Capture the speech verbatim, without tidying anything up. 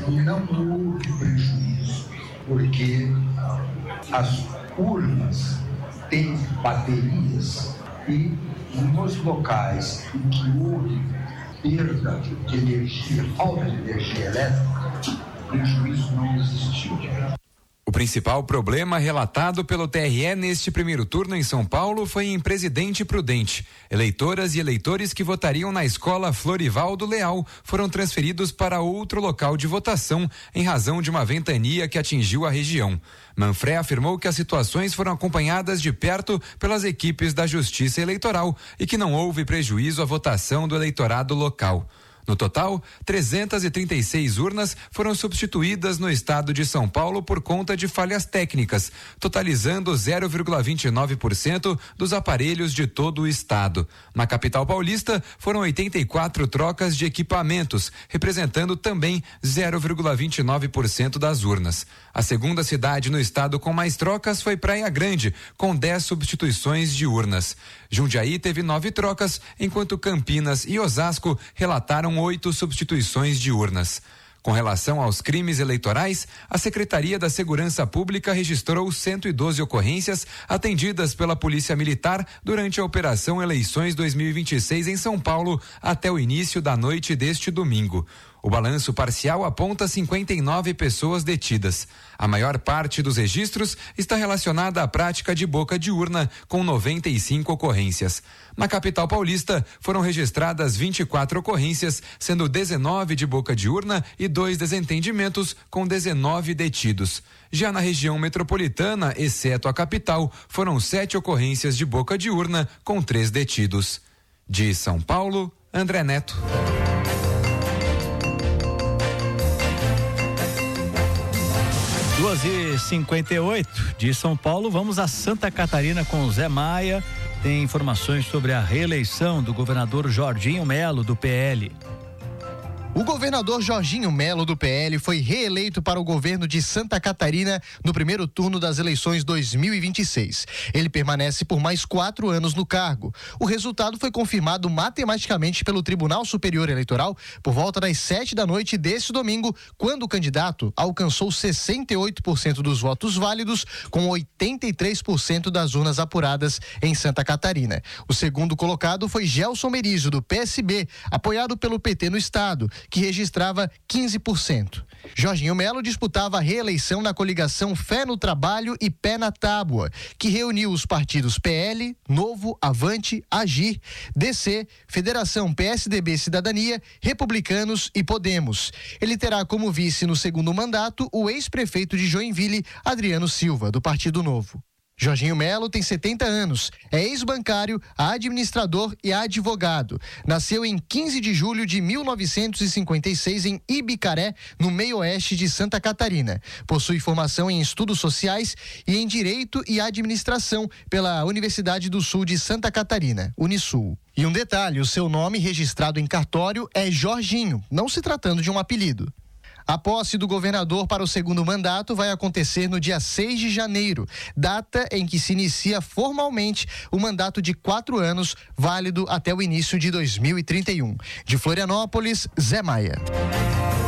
E não houve prejuízo, porque as urnas têm baterias e nos locais em que houve perda de energia, falta de energia elétrica, prejuízo não existiu. O principal problema relatado pelo T R E neste primeiro turno em São Paulo foi em Presidente Prudente. Eleitoras e eleitores que votariam na escola Florivaldo Leal foram transferidos para outro local de votação em razão de uma ventania que atingiu a região. Manfré afirmou que as situações foram acompanhadas de perto pelas equipes da Justiça Eleitoral e que não houve prejuízo à votação do eleitorado local. No total, trezentas e trinta e seis urnas foram substituídas no estado de São Paulo por conta de falhas técnicas, totalizando zero vírgula vinte e nove por cento dos aparelhos de todo o estado. Na capital paulista, foram oitenta e quatro trocas de equipamentos, representando também zero vírgula vinte e nove por cento das urnas. A segunda cidade no estado com mais trocas foi Praia Grande, com dez substituições de urnas. Jundiaí teve nove trocas, enquanto Campinas e Osasco relataram oito substituições de urnas. Com relação aos crimes eleitorais, a Secretaria da Segurança Pública registrou cento e doze ocorrências atendidas pela Polícia Militar durante a Operação Eleições dois mil e vinte e seis em São Paulo até o início da noite deste domingo. O balanço parcial aponta cinquenta e nove pessoas detidas. A maior parte dos registros está relacionada à prática de boca de urna, com noventa e cinco ocorrências. Na capital paulista, foram registradas vinte e quatro ocorrências, sendo dezenove de boca de urna e dois desentendimentos, com dezenove detidos. Já na região metropolitana, exceto a capital, foram sete ocorrências de boca de urna, com três detidos. De São Paulo, André Neto. duas e cinquenta e oito de São Paulo, vamos a Santa Catarina com o Zé Maia. Tem informações sobre a reeleição do governador Jorginho Melo, do P L. O governador Jorginho Melo, do P L, foi reeleito para o governo de Santa Catarina no primeiro turno das eleições dois mil e vinte e seis. Ele permanece por mais quatro anos no cargo. O resultado foi confirmado matematicamente pelo Tribunal Superior Eleitoral por volta das sete da noite deste domingo, quando o candidato alcançou sessenta e oito por cento dos votos válidos, com oitenta e três por cento das urnas apuradas em Santa Catarina. O segundo colocado foi Gelson Merizo, do P S B, apoiado pelo P T no estado, que registrava quinze por cento. Jorginho Melo disputava a reeleição na coligação Fé no Trabalho e Pé na Tábua, que reuniu os partidos P L, Novo, Avante, Agir, D C, Federação P S D B Cidadania, Republicanos e Podemos. Ele terá como vice no segundo mandato o ex-prefeito de Joinville, Adriano Silva, do Partido Novo. Jorginho Melo tem setenta anos, é ex-bancário, administrador e advogado. Nasceu em quinze de julho de mil novecentos e cinquenta e seis em Ibicaré, no meio-oeste de Santa Catarina. Possui formação em estudos sociais e em Direito e Administração pela Universidade do Sul de Santa Catarina, Unisul. E um detalhe, o seu nome registrado em cartório é Jorginho, não se tratando de um apelido. A posse do governador para o segundo mandato vai acontecer no dia seis de janeiro, data em que se inicia formalmente o mandato de quatro anos, válido até o início de dois mil e trinta e um. De Florianópolis, Zé Maia.